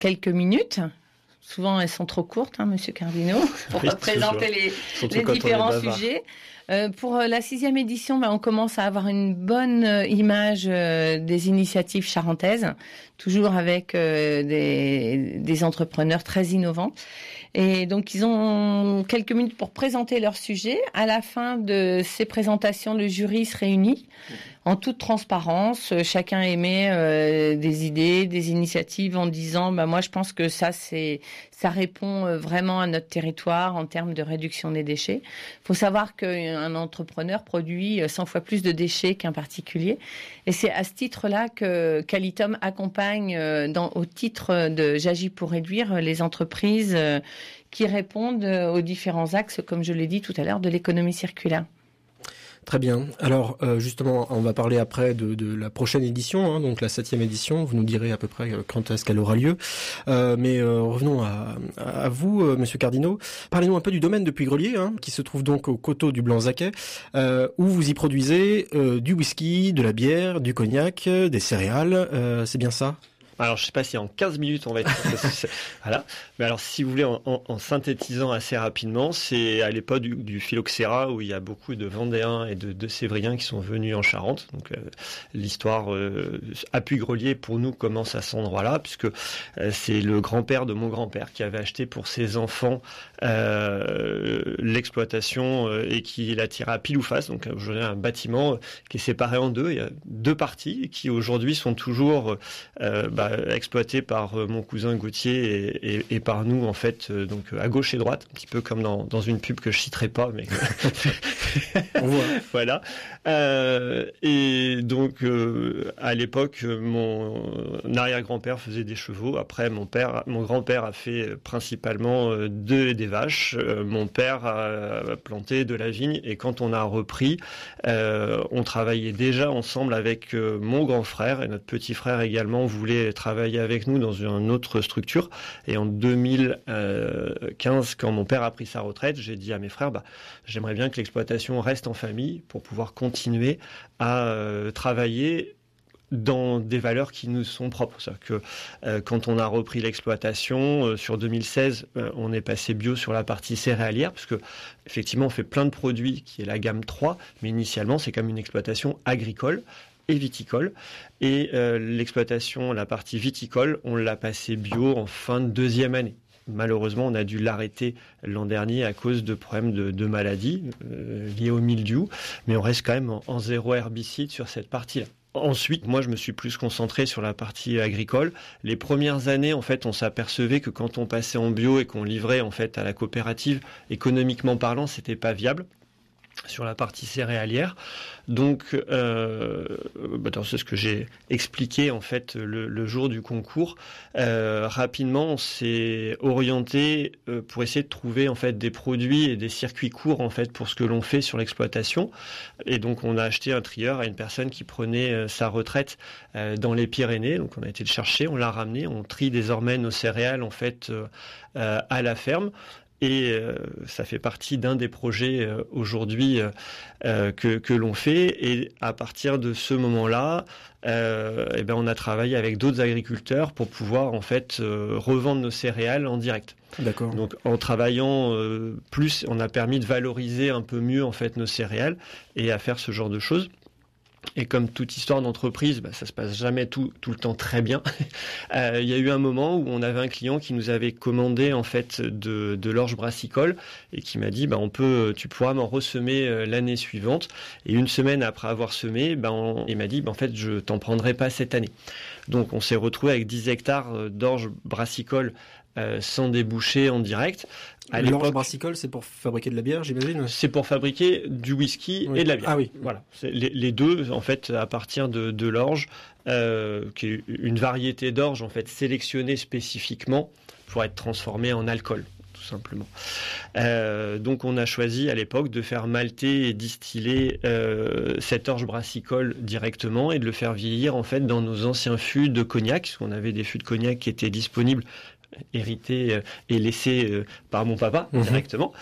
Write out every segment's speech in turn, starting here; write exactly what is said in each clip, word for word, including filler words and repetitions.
quelques minutes. Souvent, elles sont trop courtes, hein, Monsieur Cardino, pour oui, présenter les, les différents sujets. Euh, pour la sixième édition, ben, on commence à avoir une bonne image euh, des initiatives charentaises, toujours avec euh, des, des entrepreneurs très innovants. Et donc, ils ont quelques minutes pour présenter leur sujet. À la fin de ces présentations, le jury se réunit en toute transparence. Chacun émet euh, des idées, des initiatives en disant bah, « moi, je pense que ça, c'est ça répond vraiment à notre territoire en termes de réduction des déchets ». Il faut savoir qu'un entrepreneur produit cent fois plus de déchets qu'un particulier. Et c'est à ce titre-là que Qualitum accompagne dans, au titre de « J'agis pour réduire » les entreprises qui répondent aux différents axes, comme je l'ai dit tout à l'heure, de l'économie circulaire. Très bien. Alors euh, justement, on va parler après de, de la prochaine édition, hein, donc la septième édition. Vous nous direz à peu près quand est-ce qu'elle aura lieu. Euh, mais euh, revenons à, à vous, euh, Monsieur Cardino. Parlez-nous un peu du domaine de Puy-Grelier, hein, qui se trouve donc au coteau du Blanc-Zaquet, euh, où vous y produisez euh, du whisky, de la bière, du cognac, des céréales. Euh, c'est bien ça ? Alors, je sais pas si en quinze minutes on va être... voilà. Mais alors, si vous voulez, en, en, en synthétisant assez rapidement, c'est à l'époque du, du phylloxéra où il y a beaucoup de Vendéens et de, de Sévriens qui sont venus en Charente. Donc, euh, l'histoire euh, à Puy-Grelier, pour nous, commence à cet endroit-là, puisque euh, c'est le grand-père de mon grand-père qui avait acheté pour ses enfants euh, l'exploitation euh, et qui l'a tiré à pile ou face. Donc, aujourd'hui, un bâtiment qui est séparé en deux. Il y a deux parties qui, aujourd'hui, sont toujours... Euh, bah, exploité par euh, mon cousin Gauthier et, et, et par nous en fait euh, donc à gauche et droite, un petit peu comme dans, dans une pub que je citerai pas, mais on voit. Voilà. Euh, et donc euh, à l'époque, mon arrière-grand-père faisait des chevaux. Après, mon père, mon grand-père a fait principalement euh, de, des vaches. Euh, mon père a planté de la vigne. Et quand on a repris, euh, on travaillait déjà ensemble avec euh, mon grand frère et notre petit frère également voulait travailler avec nous dans une autre structure. Et en deux mille quinze, quand mon père a pris sa retraite, j'ai dit à mes frères, bah, j'aimerais bien que l'exploitation reste en famille pour pouvoir continuer à euh, travailler dans des valeurs qui nous sont propres. C'est-à-dire que euh, quand on a repris l'exploitation, euh, sur deux mille seize, euh, on est passé bio sur la partie céréalière, parce que effectivement, on fait plein de produits qui est la gamme trois, mais initialement, c'est comme une exploitation agricole et viticole. Et euh, l'exploitation, la partie viticole, on l'a passé bio en fin de deuxième année. Malheureusement, on a dû l'arrêter l'an dernier à cause de problèmes de, de maladies euh, liées au mildiou, mais on reste quand même en, en zéro herbicide sur cette partie-là. Ensuite, moi, je me suis plus concentré sur la partie agricole. Les premières années, en fait, on s'apercevait que quand on passait en bio et qu'on livrait, en fait, à la coopérative, économiquement parlant, c'était pas viable sur la partie céréalière. Donc, euh, bah, c'est ce que j'ai expliqué en fait le, le jour du concours. Euh, rapidement, on s'est orienté euh, pour essayer de trouver en fait des produits et des circuits courts en fait pour ce que l'on fait sur l'exploitation. Et donc, on a acheté un trieur à une personne qui prenait euh, sa retraite euh, dans les Pyrénées. Donc, on a été le chercher, on l'a ramené, on trie désormais nos céréales en fait euh, euh, à la ferme. Et euh, ça fait partie d'un des projets euh, aujourd'hui euh, que, que l'on fait. Et à partir de ce moment-là, euh, eh ben on a travaillé avec d'autres agriculteurs pour pouvoir en fait euh, revendre nos céréales en direct. D'accord. Donc en travaillant euh, plus, on a permis de valoriser un peu mieux en fait nos céréales et à faire ce genre de choses. Et comme toute histoire d'entreprise, bah, ça se passe jamais tout, tout le temps très bien. Euh, il y a eu un moment où on avait un client qui nous avait commandé en fait de, de l'orge brassicole et qui m'a dit bah, on peut, tu pourras m'en ressemer euh, l'année suivante. Et une semaine après avoir semé, bah, on, il m'a dit bah, en fait je t'en prendrai pas cette année. Donc on s'est retrouvé avec dix hectares d'orge brassicole euh, sans déboucher en direct. L'orge brassicole, c'est pour fabriquer de la bière, j'imagine. C'est pour fabriquer du whisky oui. et de la bière. Ah oui. Voilà. C'est les, les deux, en fait, à partir de, de l'orge, euh, qui est une variété d'orge, en fait, sélectionnée spécifiquement pour être transformée en alcool, tout simplement. Euh, donc, on a choisi à l'époque de faire malter et distiller euh, cette orge brassicole directement et de le faire vieillir, en fait, dans nos anciens fûts de cognac, parce qu'on avait des fûts de cognac qui étaient disponibles hérité et laissé par mon papa mmh. directement.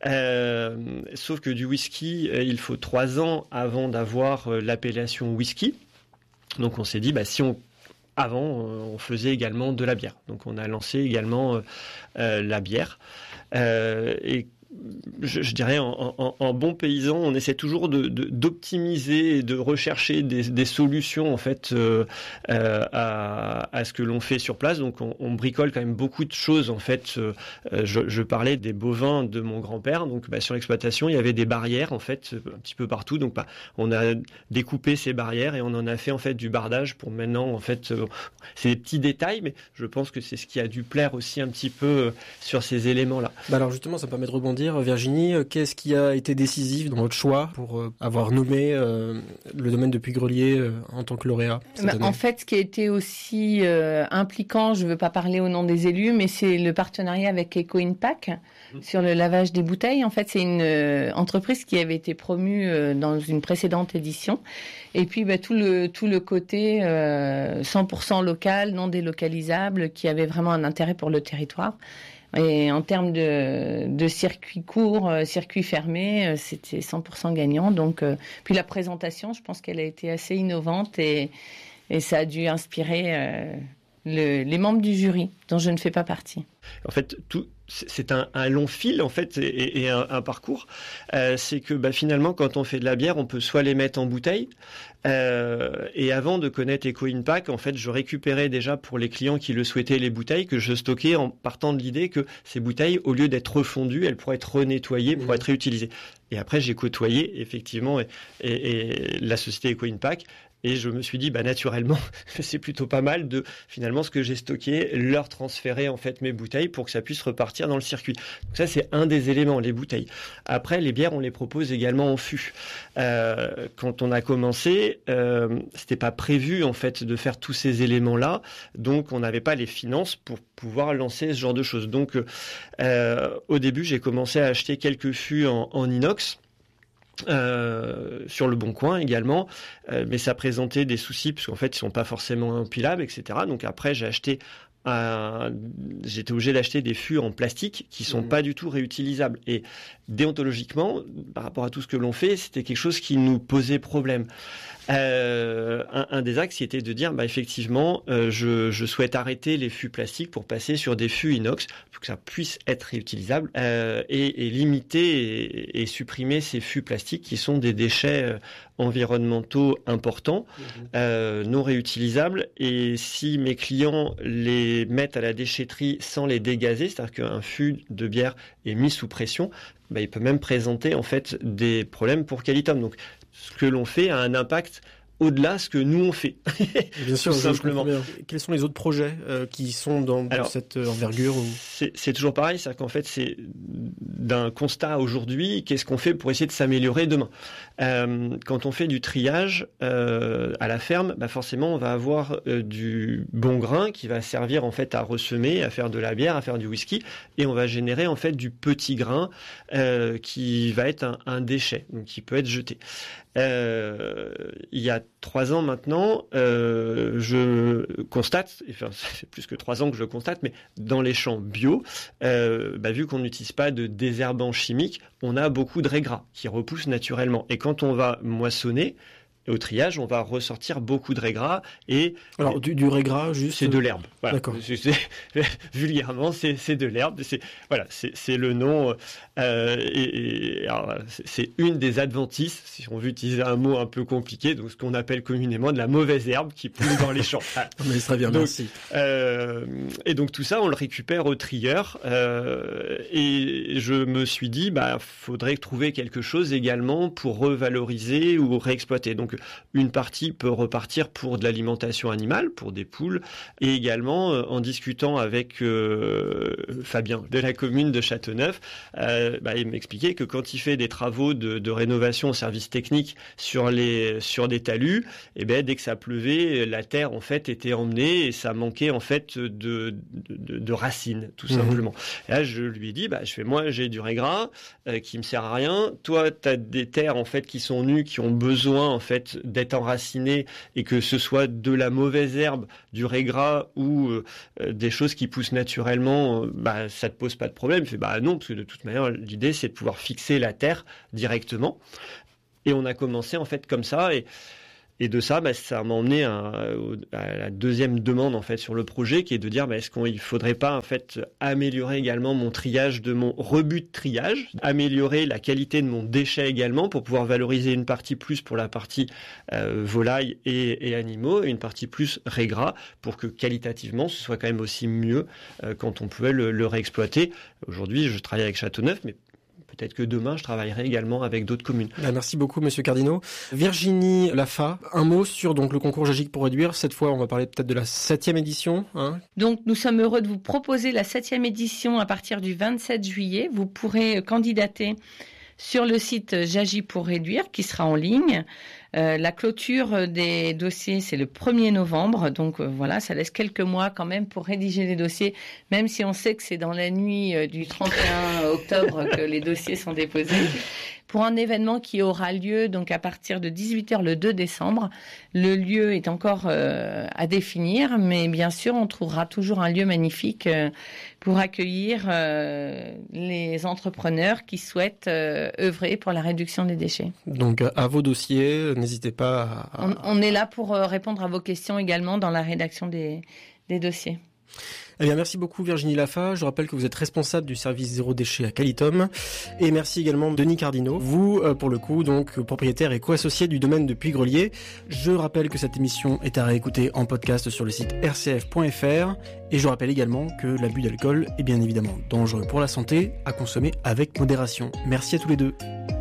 Euh, sauf que du whisky, il faut trois ans avant d'avoir l'appellation whisky. Donc on s'est dit, bah, si on avant, on faisait également de la bière. Donc, on a lancé également euh, euh, la bière. Euh, et Je, je dirais en, en, en bon paysan, on essaie toujours de, de, d'optimiser et de rechercher des, des solutions en fait euh, euh, à, à ce que l'on fait sur place. Donc on, on bricole quand même beaucoup de choses en fait. Euh, je, je parlais des bovins de mon grand-père. Donc bah, sur l'exploitation, il y avait des barrières en fait un petit peu partout. Donc bah, on a découpé ces barrières et on en a fait en fait du bardage pour maintenant en fait. Euh, c'est des petits détails, mais je pense que c'est ce qui a dû plaire aussi un petit peu euh, sur ces éléments-là. Bah alors justement, ça me permet de rebondir. Virginie, qu'est-ce qui a été décisif dans votre choix pour euh, avoir nommé euh, le domaine de Puy-Grelier euh, en tant que lauréat cette bah, année ? En fait, ce qui a été aussi euh, impliquant, je ne veux pas parler au nom des élus, mais c'est le partenariat avec Eco-Impact mmh. sur le lavage des bouteilles. En fait, c'est une euh, entreprise qui avait été promue euh, dans une précédente édition. Et puis, bah, tout le tout le côté euh, cent pour cent local, non délocalisable, qui avait vraiment un intérêt pour le territoire. Et en termes de, de circuit court, euh, circuit fermé, euh, c'était cent pour cent gagnant. Donc, euh, puis la présentation, je pense qu'elle a été assez innovante et, et ça a dû inspirer euh, le, les membres du jury, dont je ne fais pas partie. En fait, tout, c'est un, un long fil en fait et, et un, un parcours. Euh, c'est que bah, finalement, quand on fait de la bière, on peut soit les mettre en bouteille. Euh, et avant de connaître Eco-Impact, en fait, je récupérais déjà pour les clients qui le souhaitaient les bouteilles que je stockais en partant de l'idée que ces bouteilles, au lieu d'être refondues, elles pourraient être renettoyées, pourraient être réutilisées. Et après, j'ai côtoyé effectivement et, et, et la société Eco-Impact. Et je me suis dit, bah, naturellement, c'est plutôt pas mal de, finalement, ce que j'ai stocké, leur transférer, en fait, mes bouteilles pour que ça puisse repartir dans le circuit. Donc ça, c'est un des éléments, les bouteilles. Après, les bières, on les propose également en fût. Euh, quand on a commencé, euh, c'était pas prévu, en fait, de faire tous ces éléments-là. Donc, on n'avait pas les finances pour pouvoir lancer ce genre de choses. Donc, euh, au début, j'ai commencé à acheter quelques fûts en, en inox. Euh, sur le Bon Coin également, euh, mais ça présentait des soucis parce qu'en fait ils sont pas forcément empilables, et cetera. Donc après j'ai acheté un... j'étais obligé d'acheter des fûts en plastique qui sont mmh. pas du tout réutilisables. Et déontologiquement, par rapport à tout ce que l'on fait, c'était quelque chose qui nous posait problème. Euh, un, un des axes était de dire, bah effectivement, euh, je, je souhaite arrêter les fûts plastiques pour passer sur des fûts inox, pour que ça puisse être réutilisable, euh, et, et limiter et, et supprimer ces fûts plastiques qui sont des déchets euh, environnementaux importants, mmh. euh, non réutilisables. Et si mes clients les mettent à la déchetterie sans les dégazer, c'est-à-dire qu'un fût de bière est mis sous pression, bah, il peut même présenter en fait des problèmes pour Qualitum. Donc ce que l'on fait a un impact au-delà de ce que nous on fait. Bien sûr, simplement. Quels sont les autres projets euh, qui sont dans, dans Alors, cette envergure ou... c'est, c'est toujours pareil, c'est-à-dire qu'en fait c'est d'un constat aujourd'hui, qu'est-ce qu'on fait pour essayer de s'améliorer demain. Euh, quand on fait du triage euh, à la ferme, bah forcément on va avoir euh, du bon grain qui va servir en fait à ressemer, à faire de la bière, à faire du whisky, et on va générer en fait du petit grain euh, qui va être un, un déchet, donc qui peut être jeté. Euh, il y a trois ans maintenant, euh, je constate, enfin ça fait plus que trois ans que je le constate, mais dans les champs bio, euh, bah, vu qu'on n'utilise pas de désherbants chimiques, on a beaucoup de raies-gras qui repoussent naturellement. Et quand on va moissonner, au triage, on va ressortir beaucoup de raies-gras et alors du, du raies-gras juste c'est de l'herbe. Voilà. D'accord. C'est, c'est, vulgairement, c'est, c'est de l'herbe. C'est voilà, c'est, c'est le nom. Euh, et, et alors, c'est, c'est une des adventices, si on veut utiliser un mot un peu compliqué, donc ce qu'on appelle communément de la mauvaise herbe qui pousse dans les champs. Ah. Mais très bien, donc, merci. Euh, et donc tout ça, on le récupère au trieur. Euh, et je me suis dit, bah, faudrait trouver quelque chose également pour revaloriser ou réexploiter. Donc une partie peut repartir pour de l'alimentation animale, pour des poules, et également euh, en discutant avec euh, Fabien de la commune de Châteauneuf, euh, bah, il m'expliquait que quand il fait des travaux de, de rénovation au service technique sur les sur des talus, et ben dès que ça pleuvait, la terre en fait était emmenée et ça manquait en fait de de, de racines tout mmh. simplement. Et là je lui ai dit, bah je fais moi j'ai du raies-gras euh, qui me sert à rien, toi tu as des terres en fait qui sont nues, qui ont besoin en fait d'être enraciné et que ce soit de la mauvaise herbe, du raies-gras ou euh, des choses qui poussent naturellement, euh, bah ça te pose pas de problème. Je fais bah non, parce que de toute manière l'idée c'est de pouvoir fixer la terre directement. Et on a commencé en fait comme ça et Et de ça, bah, ça m'a emmené à, à la deuxième demande en fait sur le projet, qui est de dire bah, est-ce qu'il ne faudrait pas en fait améliorer également mon triage, de mon rebut de triage, améliorer la qualité de mon déchet également pour pouvoir valoriser une partie plus pour la partie euh, volaille et, et animaux, et une partie plus régras pour que qualitativement ce soit quand même aussi mieux euh, quand on pouvait le, le réexploiter. Aujourd'hui, je travaille avec Châteauneuf, mais peut-être que demain, je travaillerai également avec d'autres communes. Ah, merci beaucoup, Monsieur Cardinaux. Virginie Lafa, un mot sur donc le concours Jagic pour réduire. Cette fois, on va parler peut-être de la septième édition. Hein. Donc, nous sommes heureux de vous proposer la septième édition à partir du vingt-sept juillet. Vous pourrez candidater sur le site Jagic pour réduire, qui sera en ligne. Euh, la clôture des dossiers, c'est le premier novembre. Donc euh, voilà, ça laisse quelques mois quand même pour rédiger les dossiers, même si on sait que c'est dans la nuit euh, du trente et un octobre que les dossiers sont déposés. Pour un événement qui aura lieu donc à partir de dix-huit heures le deux décembre. Le lieu est encore euh, à définir, mais bien sûr, on trouvera toujours un lieu magnifique euh, pour accueillir euh, les entrepreneurs qui souhaitent euh, œuvrer pour la réduction des déchets. Donc à vos dossiers, n'hésitez pas à... On, on est là pour euh, répondre à vos questions également dans la rédaction des, des dossiers. Eh bien, merci beaucoup Virginie Lafa. Je rappelle que vous êtes responsable du service zéro déchet à Qualitum. Et merci également Denis Cardinaux. Vous, euh, pour le coup, donc propriétaire et co-associé du domaine de Puy-Grelier. Je rappelle que cette émission est à réécouter en podcast sur le site r c f point f r. Et je rappelle également que l'abus d'alcool est bien évidemment dangereux pour la santé, à consommer avec modération. Merci à tous les deux.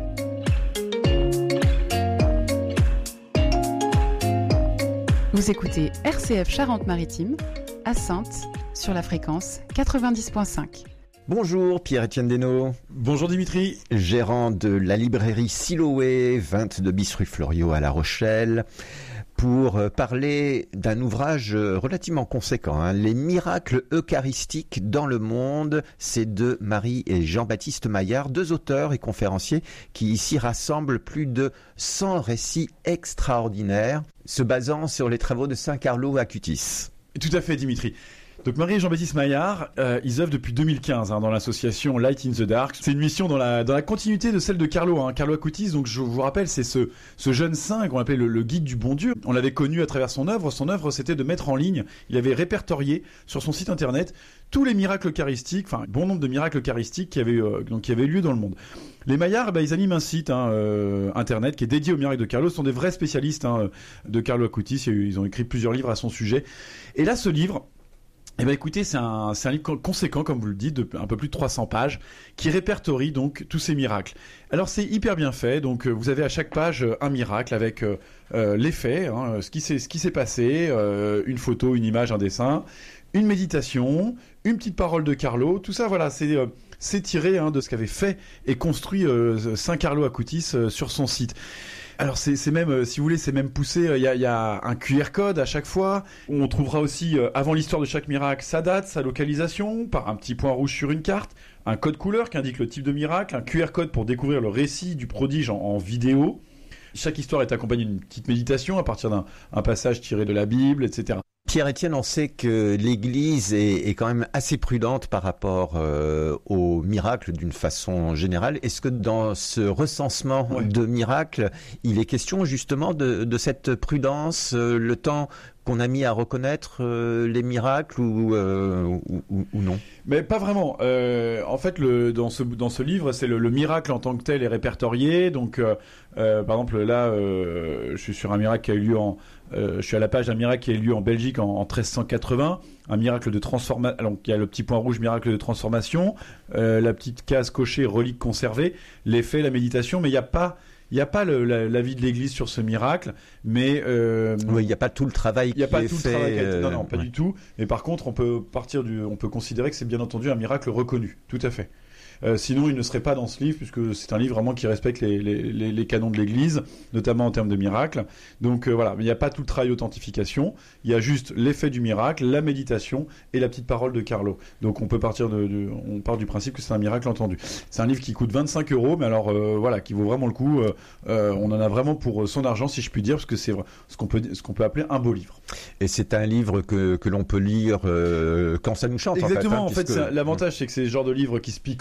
Vous écoutez R C F Charente-Maritime, à Saintes, sur la fréquence quatre-vingt-dix virgule cinq. Bonjour Pierre-Étienne Desnaux. Bonjour Dimitri. Gérant de la librairie Siloé, vingt-deux bis rue Fleuriot à La Rochelle, pour parler d'un ouvrage relativement conséquent, hein, Les miracles eucharistiques dans le monde. C'est de Marie et Jean-Baptiste Maillard, deux auteurs et conférenciers qui ici rassemblent plus de cent récits extraordinaires, se basant sur les travaux de Saint Carlo Acutis. Tout à fait Dimitri. Donc Marie et Jean-Baptiste Maillard, euh, ils œuvrent depuis deux mille quinze hein, dans l'association Light in the Dark. C'est une mission dans la dans la continuité de celle de Carlo, hein, Carlo Acutis. Donc je vous rappelle, c'est ce ce jeune saint qu'on appelait le, le guide du bon Dieu. On l'avait connu à travers son œuvre. Son œuvre, c'était de mettre en ligne. Il avait répertorié sur son site internet tous les miracles eucharistiques, enfin bon nombre de miracles eucharistiques qui avaient euh, donc qui avaient lieu dans le monde. Les Maillard, bah, ils animent un site hein, euh, internet qui est dédié aux miracles de Carlo. Ce sont des vrais spécialistes hein, de Carlo Acutis. Ils ont écrit plusieurs livres à son sujet. Et là, ce livre. Eh ben écoutez, c'est un, c'est un livre conséquent, comme vous le dites, de un peu plus de trois cents pages, qui répertorie donc tous ces miracles. Alors c'est hyper bien fait, donc vous avez à chaque page un miracle avec euh, euh, les faits, hein, ce qui s'est, ce qui s'est passé, euh, une photo, une image, un dessin, une méditation, une petite parole de Carlo, tout ça, voilà, c'est... Euh, c'est tiré hein, de ce qu'avait fait et construit euh, Saint Carlo Acutis euh, sur son site. Alors c'est, c'est même, euh, si vous voulez, c'est même poussé, il euh, y, y a un Q R code à chaque fois. On trouvera aussi, euh, avant l'histoire de chaque miracle, sa date, sa localisation, par un petit point rouge sur une carte, un code couleur qui indique le type de miracle, un Q R code pour découvrir le récit du prodige en, en vidéo. Chaque histoire est accompagnée d'une petite méditation à partir d'un un passage tiré de la Bible, et cetera. Pierre-Étienne, on sait que l'Église est, est quand même assez prudente par rapport euh, aux miracles d'une façon générale. Est-ce que dans ce recensement ouais. de miracles, il est question justement de, de cette prudence, euh, le temps qu'on a mis à reconnaître euh, les miracles ou, euh, ou, ou, ou non? Mais pas vraiment. Euh, en fait, le, dans, ce, dans ce livre, c'est le, le miracle en tant que tel est répertorié. Donc, euh, euh, par exemple, là, euh, je suis sur un miracle qui a eu lieu en... Euh, je suis à la page d'un miracle qui a eu lieu en Belgique en, en treize cent quatre-vingts, un miracle de transformation. Alors, il y a le petit point rouge, miracle de transformation, euh, la petite case cochée, relique conservée, les faits, la méditation, mais il n'y a pas, il n'y a pas le, la, l'avis de l'Église sur ce miracle, mais euh, oui, il n'y a pas tout le travail. Il n'y a qui pas est tout fait, le travail. Euh, non, non, pas ouais. du tout. Mais par contre, on peut partir du, on peut considérer que c'est bien entendu un miracle reconnu. Tout à fait. Euh, sinon, il ne serait pas dans ce livre, puisque c'est un livre vraiment qui respecte les, les, les, les canons de l'Église, notamment en termes de miracles. Donc euh, voilà, il n'y a pas tout le travail d'authentification, il y a juste l'effet du miracle, la méditation et la petite parole de Carlo. Donc on peut partir de, de on part du principe que c'est un miracle entendu. C'est un livre qui coûte vingt-cinq euros, mais alors euh, voilà, qui vaut vraiment le coup. Euh, euh, on en a vraiment pour son argent, si je puis dire, parce que c'est ce qu'on peut ce qu'on peut appeler un beau livre. Et c'est un livre que que l'on peut lire euh, quand ça nous chante. Exactement. En fait, hein, en fait puisque... l'avantage c'est que c'est le genre de livre qui se picote.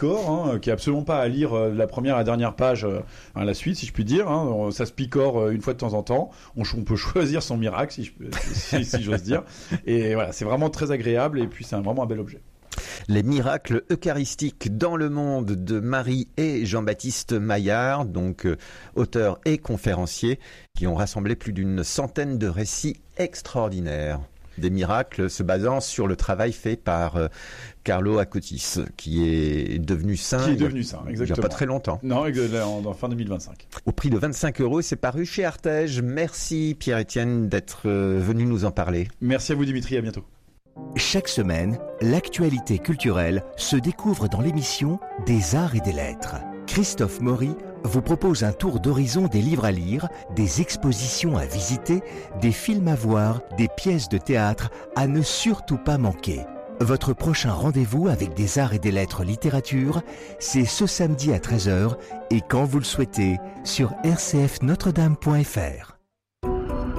d'or, hein, qui est absolument pas à lire euh, la première à la dernière page euh, à la suite, si je puis dire. Hein. Ça se picore euh, une fois de temps en temps. On, on peut choisir son miracle, si, je, si, si j'ose dire. Et voilà, c'est vraiment très agréable et puis c'est un, vraiment un bel objet. Les miracles eucharistiques dans le monde de Marie et Jean-Baptiste Maillard, donc euh, auteurs et conférenciers, qui ont rassemblé plus d'une centaine de récits extraordinaires. Des miracles se basant sur le travail fait par euh, Carlo Acutis, qui est devenu saint. Qui est devenu saint, exactement. Il n'y a pas très longtemps. Non, en, en fin deux mille vingt-cinq. Au prix de vingt-cinq euros, c'est paru chez Artege. Merci Pierre-Étienne d'être euh, venu nous en parler. Merci à vous Dimitri, à bientôt. Chaque semaine, l'actualité culturelle se découvre dans l'émission Des Arts et des Lettres. Christophe Maury vous propose un tour d'horizon des livres à lire, des expositions à visiter, des films à voir, des pièces de théâtre à ne surtout pas manquer. Votre prochain rendez-vous avec Des Arts et des Lettres littérature, c'est ce samedi à treize heures et quand vous le souhaitez sur r c f notre dame point f r.